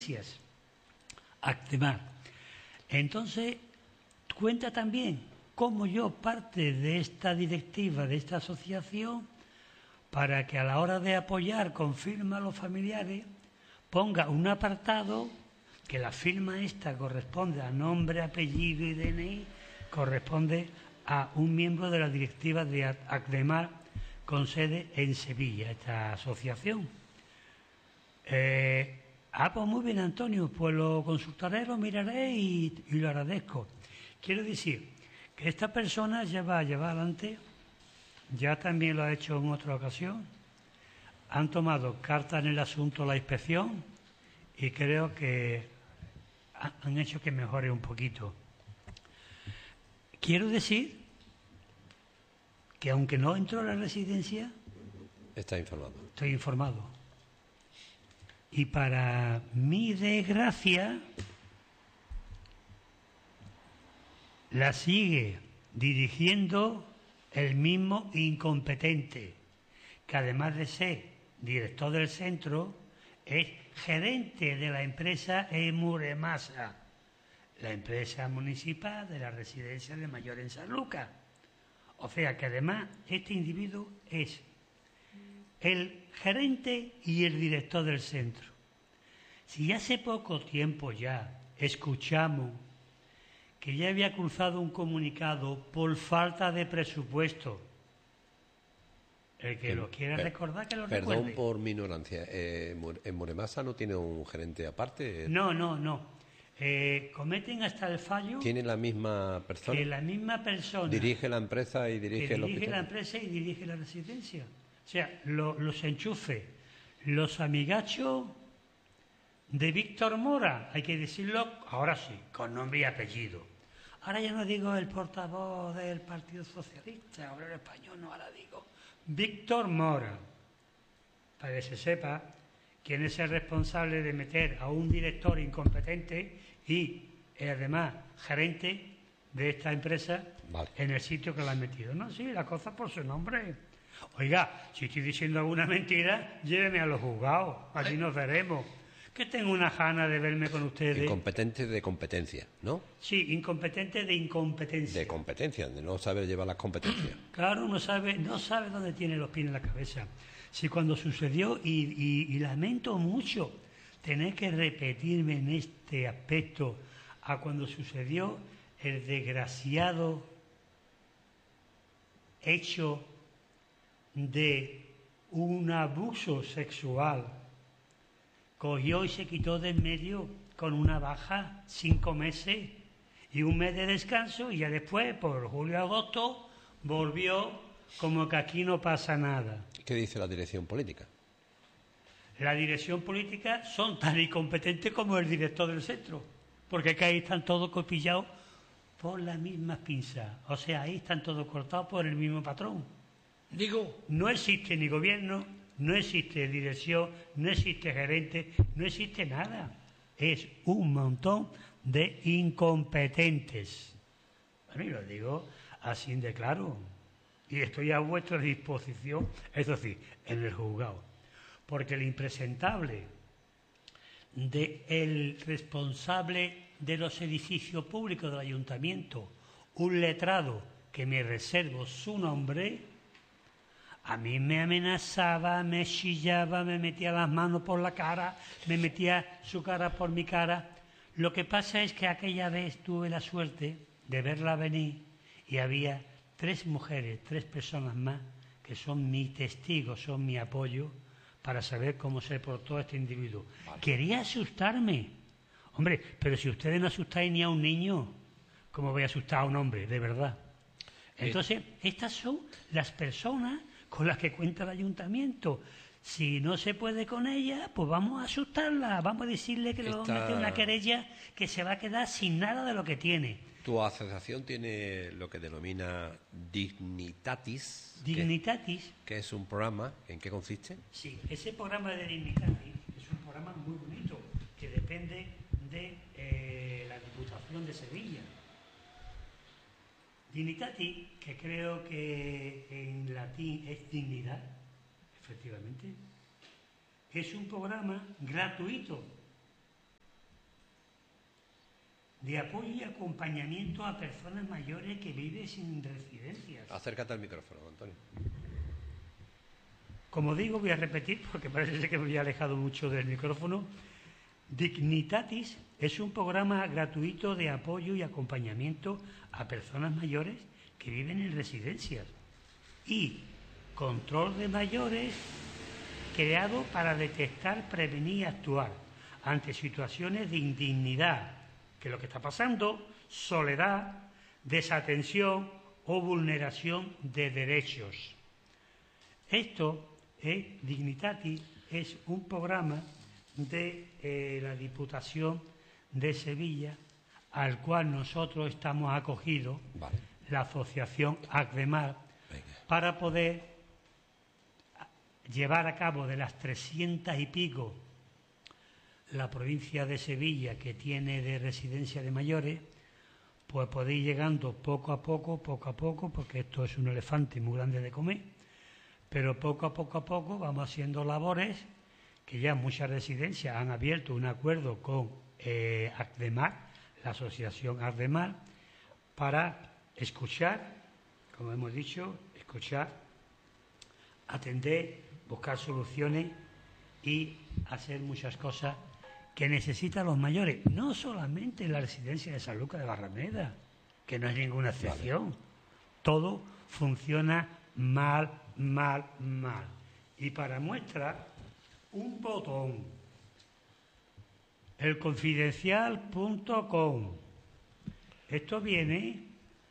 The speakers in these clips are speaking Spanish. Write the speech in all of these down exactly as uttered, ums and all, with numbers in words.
Gracias. Actemar. Entonces, cuenta también cómo yo parte de esta directiva, de esta asociación, para que a la hora de apoyar con firma a los familiares, ponga un apartado que la firma esta corresponde a nombre, apellido y D N I, corresponde a un miembro de la directiva de Actemar con sede en Sevilla, esta asociación. Eh, Ah, pues muy bien, Antonio, pues lo consultaré, lo miraré y, y lo agradezco. Quiero decir que esta persona ya va a llevar adelante, ya también lo ha hecho en otra ocasión, han tomado carta en el asunto la inspección y creo que han hecho que mejore un poquito. Quiero decir que aunque no entro a la residencia, está informado. Estoy informado. Y para mi desgracia, la sigue dirigiendo el mismo incompetente, que además de ser director del centro, es gerente de la empresa Emuremasa, la empresa municipal de la residencia de mayores en San Lucas. O sea que además este individuo es el gerente y el director del centro. Si hace poco tiempo ya escuchamos que ya había cruzado un comunicado por falta de presupuesto, el que lo quiera per, recordar que lo perdón recuerde. Perdón por mi ignorancia, eh, ¿Emuremasa no tiene un gerente aparte? No, no, no. Eh, cometen hasta el fallo. ¿Tiene la misma persona? Que la misma persona. Dirige la empresa y dirige que el dirige hospital. la empresa y dirige la residencia. O sea, lo, los enchufes, los amigachos de Víctor Mora, hay que decirlo, ahora sí, con nombre y apellido. Ahora ya no digo el portavoz del Partido Socialista, Obrero Español, no, ahora digo Víctor Mora, para que se sepa quién es el responsable de meter a un director incompetente y además gerente de esta empresa vale. En el sitio que la han metido. No, sí, la cosa por su nombre. Oiga, si estoy diciendo alguna mentira, lléveme a los juzgados, allí nos veremos. Que tengo una gana de verme con ustedes. Incompetente de competencia, ¿no? Sí, incompetente de incompetencia. De competencia, de no saber llevar las competencias. Claro, no sabe, no sabe dónde tiene los pies en la cabeza. Si cuando sucedió, y, y, y lamento mucho tener que repetirme en este aspecto, a cuando sucedió el desgraciado hecho de un abuso sexual, cogió y se quitó de en medio con una baja, cinco meses y un mes de descanso, y ya después, por julio-agosto, volvió como que aquí no pasa nada. ¿Qué dice la dirección política? La dirección política son tan incompetentes como el director del centro, porque que ahí están todos copillados por las mismas pinzas, o sea, ahí están todos cortados por el mismo patrón. Digo, no existe ni gobierno, no existe dirección, no existe gerente, no existe nada. Es un montón de incompetentes. A mí lo digo así de claro. Y estoy a vuestra disposición, eso sí, en el juzgado. Porque el impresentable del responsable de los edificios públicos del ayuntamiento, un letrado que me reservo su nombre, a mí me amenazaba, me chillaba, me metía las manos por la cara, me metía su cara por mi cara. Lo que pasa es que aquella vez tuve la suerte de verla venir y había tres mujeres, tres personas más, que son mis testigos, son mi apoyo para saber cómo se portó este individuo. Vale. Quería asustarme. Hombre, pero si ustedes no asustáis ni a un niño, ¿cómo voy a asustar a un hombre, de verdad? Entonces, estas son las personas con las que cuenta el ayuntamiento. Si no se puede con ella, pues vamos a asustarla, vamos a decirle que le vamos a meter una querella que se va a quedar sin nada de lo que tiene. Tu asociación tiene lo que denomina Dignitatis. Dignitatis. Que, que es un programa, ¿en qué consiste? Sí, ese programa de Dignitatis es un programa muy bonito, que depende de eh, la Diputación de Sevilla. Dignitatis, que creo que en latín es dignidad, efectivamente, es un programa gratuito de apoyo y acompañamiento a personas mayores que viven sin residencias. Acércate al micrófono, Antonio. Como digo, voy a repetir porque parece que me había alejado mucho del micrófono. Dignitatis es un programa gratuito de apoyo y acompañamiento a personas mayores que viven en residencias y control de mayores creado para detectar, prevenir y actuar ante situaciones de indignidad, que es lo que está pasando, soledad, desatención o vulneración de derechos. Esto es Dignitatis, es un programa de eh, la Diputación de Sevilla al cual nosotros estamos acogidos, vale. la asociación ACDEMAR, Venga. Para poder llevar a cabo de las trescientas y pico la provincia de Sevilla que tiene de residencia de mayores, pues podéis ir llegando poco a poco, poco a poco, porque esto es un elefante muy grande de comer, pero poco a poco a poco vamos haciendo labores que ya muchas residencias han abierto un acuerdo con eh, ACDEMAR, la asociación ACDEMAR, para escuchar, como hemos dicho, escuchar, atender, buscar soluciones y hacer muchas cosas que necesitan los mayores, no solamente en la residencia de San Lucas de Barrameda, que no es ninguna excepción. Vale. Todo funciona mal, mal, mal. Y para muestra, un botón, elconfidencial punto com. Esto viene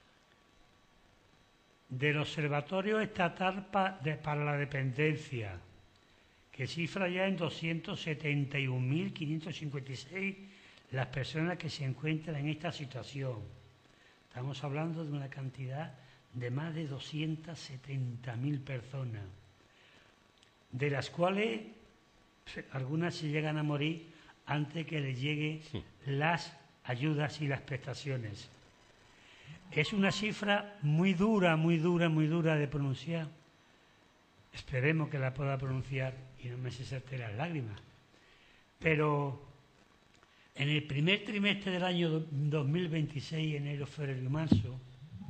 del Observatorio Estatal para la Dependencia, que cifra ya en doscientos setenta y un mil quinientos cincuenta y seis las personas que se encuentran en esta situación. Estamos hablando de una cantidad de más de doscientas setenta mil personas, de las cuales algunas se llegan a morir antes que les lleguen sí. las ayudas y las prestaciones. Es una cifra muy dura, muy dura, muy dura de pronunciar. Esperemos que la pueda pronunciar y no me cesarte las lágrimas. Pero en el primer trimestre del año dos mil veintiséis, enero, febrero y marzo,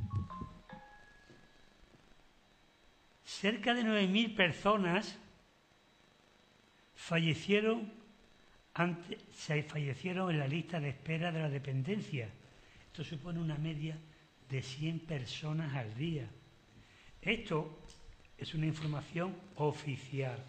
cerca de nueve mil personas fallecieron, ante, se fallecieron en la lista de espera de la dependencia. Esto supone una media de cien personas al día. Esto es una información oficial.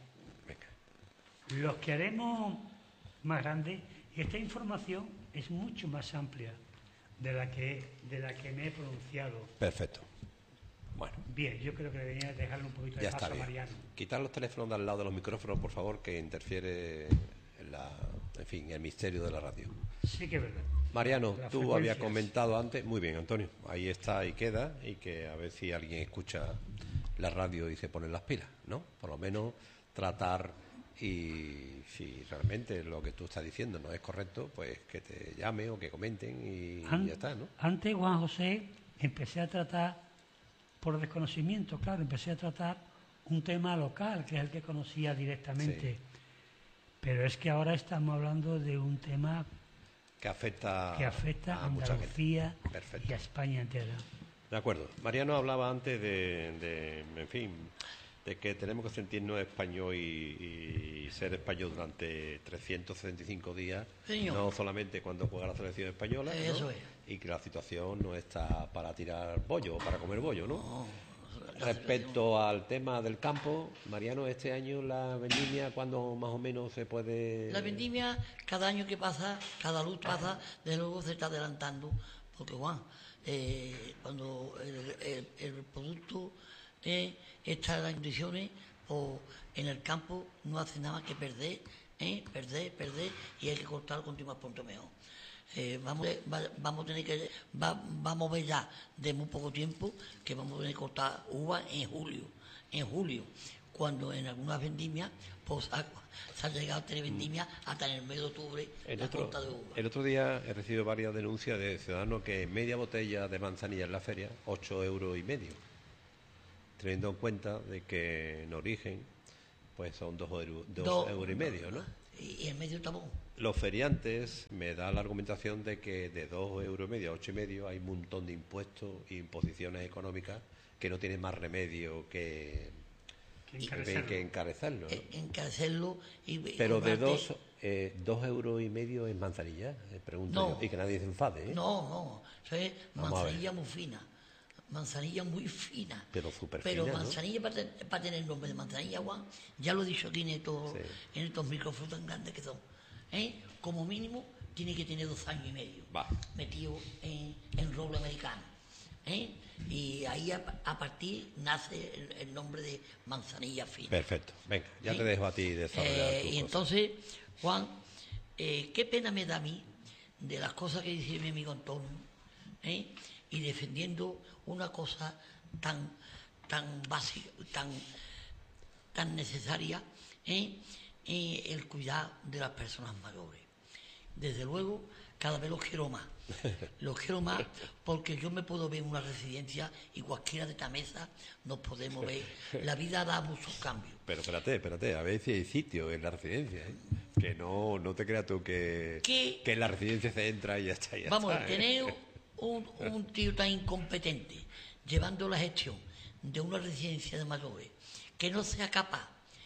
Venga. Los que haremos más grandes, y esta información es mucho más amplia de la que, de la que me he pronunciado. Perfecto. Bueno. Bien, yo creo que debería dejarle un poquito de ya paso está a Mariano. Quitar los teléfonos de al lado de los micrófonos, por favor, que interfiere en, la, en fin, el misterio de la radio. Sí que es verdad. Mariano, tú habías comentado antes, muy bien, Antonio, ahí está y queda, y que a ver si alguien escucha la radio y se pone las pilas, ¿no? Por lo menos tratar, y si realmente lo que tú estás diciendo no es correcto, pues que te llame o que comenten y, An- y ya está, ¿no? Antes, Juan José, empecé a tratar, por desconocimiento, claro, empecé a tratar un tema local, que es el que conocía directamente. Sí. Pero es que ahora estamos hablando de un tema que afecta, que afecta a Andalucía y a España entera. De acuerdo. Mariano hablaba antes de, de, en fin, de que tenemos que sentirnos español y, y ser español durante trescientos setenta y cinco días, Señor. No solamente cuando juega la selección española, Eso ¿no? es. Y que la situación no está para tirar bollo o para comer bollo, ¿no? no Respecto al tema del campo, Mariano, este año la vendimia, ¿cuándo más o menos se puede...? La vendimia, cada año que pasa, cada luz pasa, de luego se está adelantando, porque, Juan, eh, cuando el, el, el producto eh, está en las condiciones, pues en el campo no hace nada más que perder, eh, perder, perder, y hay que cortar continuar punto mejor. Eh, vamos, va, vamos a tener que va, vamos a ver ya de muy poco tiempo que vamos a tener que cortar uva en julio en julio cuando en algunas vendimias pues ha, se ha llegado a tener vendimias hasta en el mes de octubre el la otro, corta de uva. El otro día he recibido varias denuncias de ciudadanos que media botella de manzanilla en la feria ocho euros y medio, teniendo en cuenta de que en origen pues son dos, euro, dos, dos euros y medio, ¿no? y, y en medio tabón. Los feriantes me da la argumentación de que de dos euros y medio a ocho y medio hay un montón de impuestos e imposiciones económicas que no tienen más remedio que, Que que, encarecerlo. que encarecerlo, ¿no? En- encarecerlo y, y Pero de comprarte- dos, eh, dos euros y medio en manzanilla, eh, pregunto No. yo, y que nadie se enfade, ¿eh? No, no, eso es Vamos a ver. manzanilla muy fina. Manzanilla muy fina. Pero súper Pero fina, ¿no? manzanilla, para, ten- para tener nombre de manzanilla, Juan, ya lo he dicho aquí en estos, Sí. en estos micrófonos tan grandes que son. ¿eh? Como mínimo, tiene que tener dos años y medio Va. metido en, en roble americano. ¿eh? Y ahí a, a partir nace el, el nombre de manzanilla fina. Perfecto, venga, ya ¿eh? te dejo a ti desarrollar Eh, tu y cosa. entonces, Juan, eh, qué pena me da a mí de las cosas que dice mi amigo Antonio, ¿eh? y defendiendo una cosa tan tan básica, tan tan necesaria, ¿eh? Eh, el cuidar de las personas mayores. Desde luego, cada vez los quiero más. Los quiero más porque yo me puedo ver en una residencia y cualquiera de esta mesa nos podemos ver. La vida da muchos cambios. Pero espérate, espérate, a ver si hay sitio en la residencia, ¿eh? Que no, no te creas tú que, ¿Qué? que en la residencia se entra y ya está. Ya Vamos, está, ¿eh? tener un, un tío tan incompetente llevando la gestión de una residencia de mayores que no sea capaz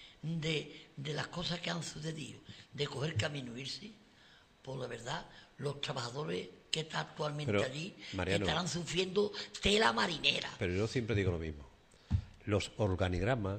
de, de las cosas que han sucedido, de coger camino e irse, pues la verdad, los trabajadores que están actualmente Pero, allí Mariano, estarán sufriendo tela marinera. Pero yo siempre digo lo mismo. Los organigramas,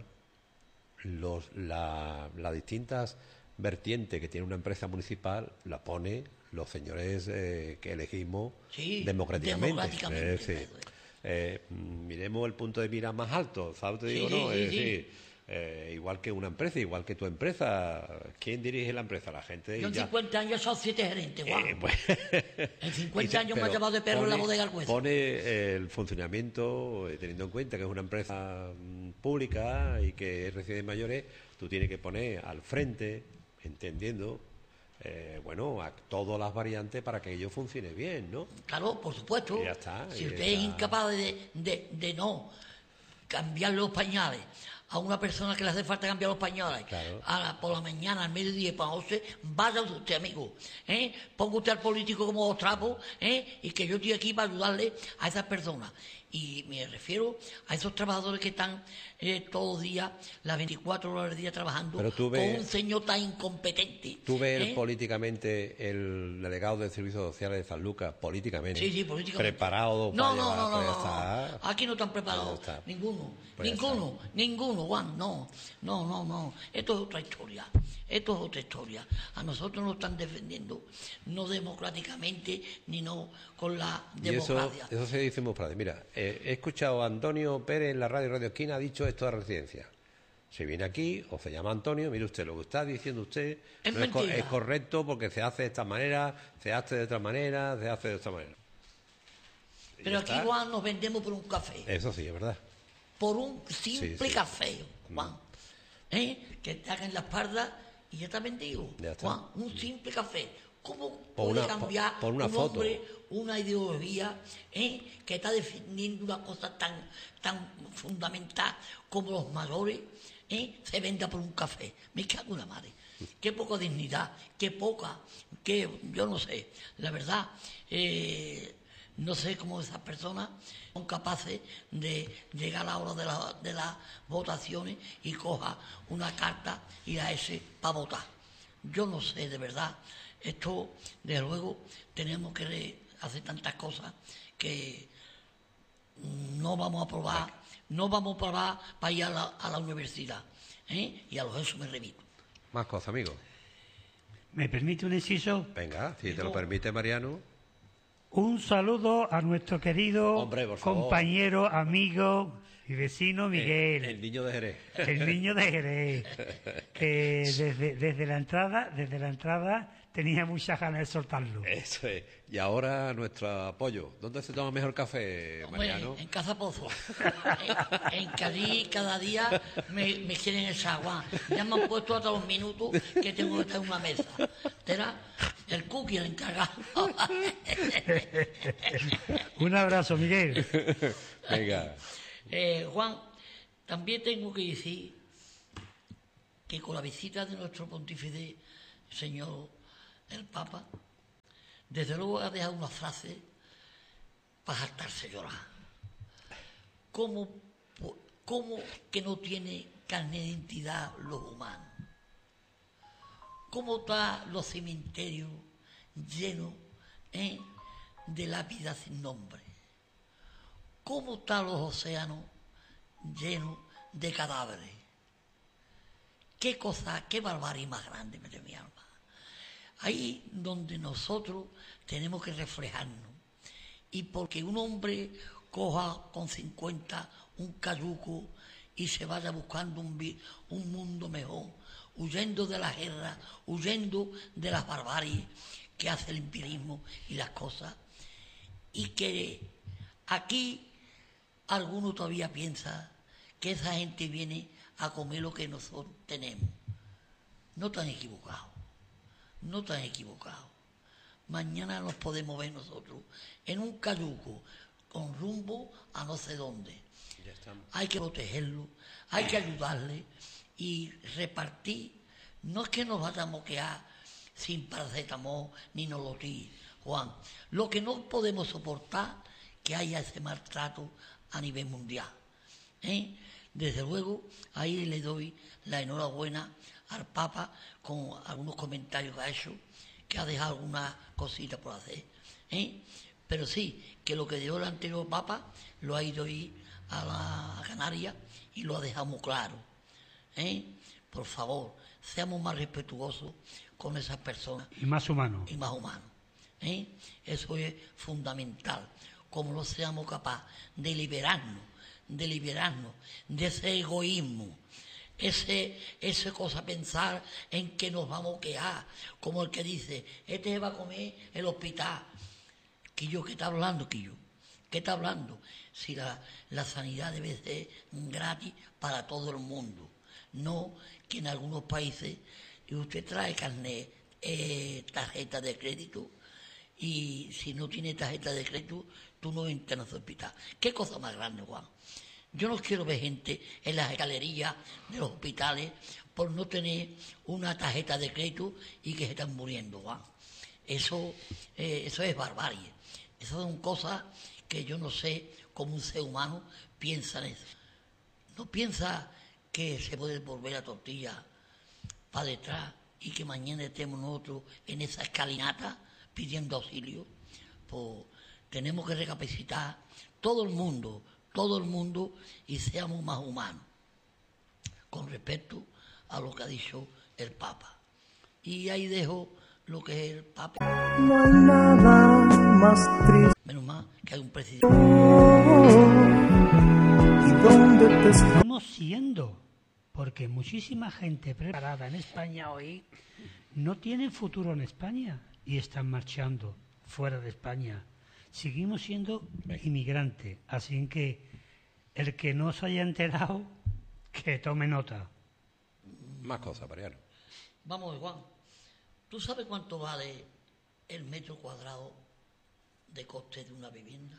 los, la, las distintas vertientes que tiene una empresa municipal, la pone los señores eh, que elegimos Sí, democráticamente. democráticamente, Es decir, eso es. eh, miremos el punto de mira más alto, ¿sabes? Te Sí, digo, sí, ¿no? sí, es sí. decir, eh, igual que una empresa, igual que tu empresa, ¿quién dirige la empresa? La gente. Yo y en ya. cincuenta años soy siete gerentes, guau. Eh, pues, En cincuenta dice, años me ha pero llevado de perro en la pone- bodega al juez. Pone eh, el funcionamiento, eh, teniendo en cuenta que es una empresa mm, pública y que reside en mayores, tú tienes que poner al frente, entendiendo, eh, bueno, a todas las variantes para que ello funcione bien, ¿no? Claro, por supuesto. Y ya está, Si y usted ya es está. incapaz de, de- de no cambiar los pañales a una persona que le hace falta cambiar los pañales Claro. a la- por la mañana, al mediodía y para once, vaya usted, amigo. ¿eh? Ponga usted al político como dos trapos, ¿eh? y que yo estoy aquí para ayudarle a esas personas. Y me refiero a esos trabajadores que están eh, todos los días, las veinticuatro horas del día trabajando, Pero tú con ves- un señor tan incompetente. Tú ves ¿eh? políticamente el delegado de Servicios Sociales de San Lucas, políticamente, Sí, sí, políticamente. preparado No, para no, llevar, no, no, pues ya no, no. está. Aquí no están preparados. Pues ya está. Ninguno. Pues ya ninguno, ninguno, Juan. No, no, no, no. Esto es otra historia. Esto es otra historia. A nosotros nos están defendiendo, no democráticamente, ni no con la Y eso, democracia. eso se dice muy fácil. Mira, eh, he escuchado a Antonio Pérez en la radio Radio Esquina, ha dicho esto de residencia. Se viene aquí o se llama Antonio, mire usted, lo que está diciendo usted Es no es, co- mentira. es correcto porque se hace de esta manera, se hace de otra manera, se hace de otra manera. Y Pero ya aquí, está. Juan, nos vendemos por un café. Eso sí, es verdad. Por un simple Sí, sí. café, Juan. ¿Eh? Que te hagan la espalda y ya está vendido. Ya está. Juan, un simple café. ¿Cómo Por puede una- cambiar por- por una un foto. hombre una ideología ¿eh? que está defendiendo una cosa tan, tan fundamental como los mayores? ¿eh? Se venda por un café. Me cago en la madre. Qué poca dignidad, qué poca, qué, yo no sé. La verdad, eh, no sé cómo esas personas son capaces de llegar a la hora de, la- de las votaciones y coja una carta y la S para votar. Yo no sé, de verdad. Esto, desde luego, tenemos que re- hacer tantas cosas que no vamos a probar, no vamos a probar para ir a la, a la universidad. ¿eh? Y a los eso me remito. Más cosas, amigo. ¿Me permite un inciso? Venga, si te lo Digo- permite, Mariano. Un saludo a nuestro querido Hombre, por favor. compañero, amigo y vecino Miguel, El, el niño de Jerez. el niño de Jerez, que desde, desde la entrada, desde la entrada tenía muchas ganas de soltarlo. Eso es. Y ahora nuestro apoyo. ¿Dónde se toma mejor café, Hombre, Mariano? en Casa Pozo. en, en Cádiz cada día me, me quieren echar agua. Ya me han puesto hasta los minutos que tengo que estar en una mesa. Será el cookie el encargado. Un abrazo, Miguel. Venga. Eh, Juan, también tengo que decir que con la visita de nuestro pontífice señor el Papa, desde luego ha dejado una frase para hartarse llorar. ¿Cómo, cómo que no tiene carne de identidad los humanos? ¿Cómo están los cementerios llenos eh, de lápidas sin nombre? ¿Cómo están los océanos llenos de cadáveres? ¿Qué cosa, qué barbarie más grande, me de mi alma? Ahí donde nosotros tenemos que reflejarnos. Y porque un hombre coja con cincuenta un cayuco y se vaya buscando un, un mundo mejor, huyendo de la guerra, huyendo de las barbaries que hace el imperialismo y las cosas, y que aquí alguno todavía piensa que esa gente viene a comer lo que nosotros tenemos. No tan equivocados, no tan equivocados. Mañana nos podemos ver nosotros en un cayuco con rumbo a no sé dónde. Hay que protegerlo, hay que ayudarle y repartir. No es que nos vayamos a quedar sin paracetamol ni nolotí, Juan. Lo que no podemos soportar que haya ese maltrato a nivel mundial. ¿eh? Desde luego, ahí le doy la enhorabuena al Papa con algunos comentarios que ha hecho, que ha dejado algunas cositas por hacer. ¿eh? Pero sí, que lo que dio el anterior Papa lo ha ido ahí a la Canarias y lo ha dejado muy claro. ¿eh? Por favor, seamos más respetuosos con esas personas. Y más humanos. Y más humanos. ¿eh? Eso es fundamental. Como no seamos capaces de liberarnos, de liberarnos de ese egoísmo, ese, ese cosa pensar en que nos vamos a quedar, como el que dice, este se va a comer el hospital. Quillo, ¿qué está hablando, Quillo? ¿Qué está hablando? Si la, la sanidad debe ser gratis para todo el mundo, no que en algunos países usted trae carnet, eh, tarjeta de crédito, y si no tiene tarjeta de crédito, tú no entras en el hospital. ¿Qué cosa más grande, Juan? Yo no quiero ver gente en las escalerillas de los hospitales por no tener una tarjeta de crédito y que se están muriendo, Juan. Eso, eh, eso es barbarie. Esas son cosas que yo no sé cómo un ser humano piensa en eso. No piensa que se puede volver la tortilla para detrás y que mañana estemos nosotros en esa escalinata pidiendo auxilio. Pues tenemos que recapacitar todo el mundo, todo el mundo, y seamos más humanos con respecto a lo que ha dicho el Papa. Y ahí dejo lo que es el Papa. No hay nada más triste. Menos mal que hay un presidente. ¿Y dónde te Estamos siendo, porque muchísima gente preparada en España hoy no tiene futuro en España y están marchando fuera de España. Seguimos siendo inmigrantes, así que el que no se haya enterado, que tome nota. Más cosas, Mariano. Vamos, Juan. ¿Tú sabes cuánto vale el metro cuadrado de coste de una vivienda?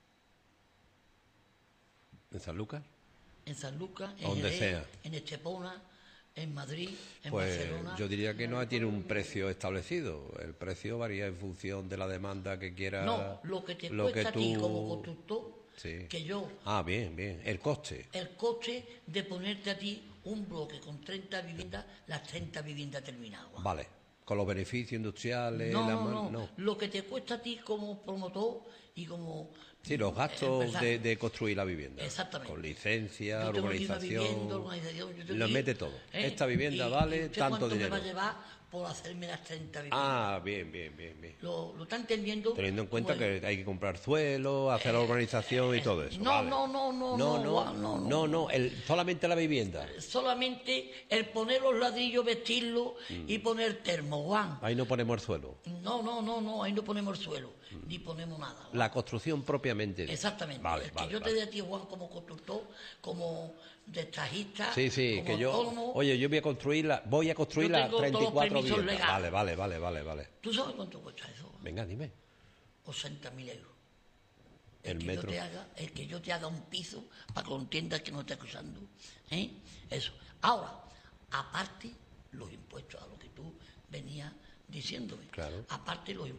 ¿En San Lucas? En San Lucas, en Donde Jerez, sea. en Estepona, en Madrid, en Pues Barcelona. yo diría que no tiene un precio establecido. El precio varía en función de la demanda que quiera. No, lo que te lo cuesta que a ti tú- como constructor, Sí. que yo, Ah, bien, bien. El coste. el coste de ponerte a ti un bloque con treinta viviendas, las treinta viviendas terminadas. Juan. Vale. Con los beneficios industriales. No, la no, man- no, no. Lo que te cuesta a ti como promotor y como... Sí, los gastos empresario. de, de construir la vivienda. Exactamente. Con licencia, Yo tengo aquí una urbanización. vivienda, urbanización, yo tengo Lo aquí, mete todo. ¿eh? Esta vivienda Y- vale y usted tanto cuánto dinero. me va a llevar por hacerme las treinta viviendas? Ah, bien, bien, bien, bien. ¿Lo, lo está entendiendo? Teniendo en cuenta Como el- que hay que comprar suelo, hacer la urbanización y todo eso. no, vale. no, no, no, no, no, no, Juan, no, no. no, no, el- solamente la vivienda. Solamente el poner los ladrillos, vestirlos y poner termo, Juan. Ahí no ponemos el suelo. No, no, no, no, ahí no ponemos el suelo, ni ponemos nada. Juan. La construcción propiamente. Exactamente. Vale, el que vale, yo vale. te dé a ti, Juan, como constructor, como destajista, Sí, sí, como que yo. autónomo. Oye, yo voy a construir la, voy a construir Yo las tengo todos treinta y los cuatro permisos viviendas. legales. Vale, vale, vale, vale, vale. ¿Tú sabes cuánto cuesta eso? Venga, dime. ochenta mil euros. El que metro. Yo te haga, el que yo te haga un piso para que lo entiendas que no estás acusando. ¿eh? Eso. Ahora, aparte, los impuestos a los que tú venía diciéndome. Claro. Aparte los